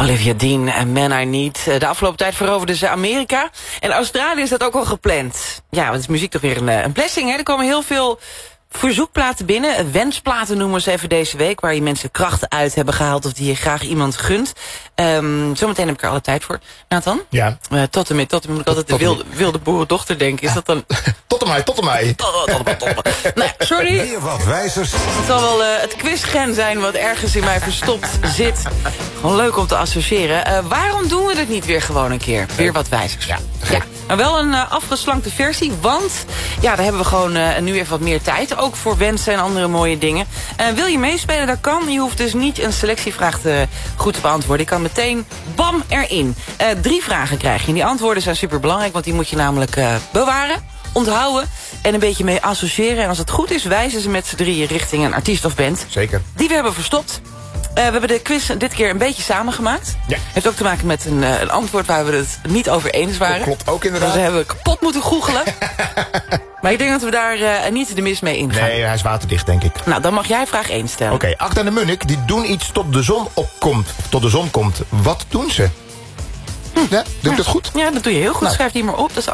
Olivia Dean en Man I Need. De afgelopen tijd veroverden ze Amerika. En Australië is dat ook al gepland. Ja, want is muziek toch weer een blessing, hè? Er komen heel veel verzoekplaten binnen. Wensplaten noemen ze even deze week. Waar je mensen krachten uit hebben gehaald. Of die je graag iemand gunt. Zometeen heb ik er alle tijd voor. Nathan? Ja. Tot en met moet ik altijd de wilde boerendochter denken. Is dat dan... Tot en mij. Nee, sorry. Weer wat wijzers. Het zal wel het quizgen zijn wat ergens in mij verstopt zit. Gewoon leuk om te associëren. Waarom doen we het niet weer gewoon een keer? Weer wat wijzers. Ja. Maar wel een afgeslankte versie, want ja, daar hebben we gewoon nu even wat meer tijd. Ook voor wensen en andere mooie dingen. Wil je meespelen? Dat kan. Je hoeft dus niet een selectievraag goed te beantwoorden. Je kan meteen bam erin. 3 vragen krijg je. En die antwoorden zijn super belangrijk, want die moet je namelijk bewaren, onthouden en een beetje mee associëren. En als het goed is, wijzen ze met z'n drieën richting een artiest of band. Zeker. Die we hebben verstopt. We hebben de quiz dit keer een beetje samengemaakt. Ja. Heeft ook te maken met een antwoord waar we het niet over eens waren. Dat klopt ook inderdaad. Dus we hebben kapot moeten googelen. Maar ik denk dat we daar niet de mis mee ingaan. Nee, hij is waterdicht, denk ik. Nou, dan mag jij vraag 1 stellen. Oké, Acht en de Munnik, die doen iets tot de zon opkomt. Tot de zon komt. Wat doen ze? Ja, doe ik dat goed? Ja, dat doe je heel goed. Nou. Schrijf die maar op. Dat is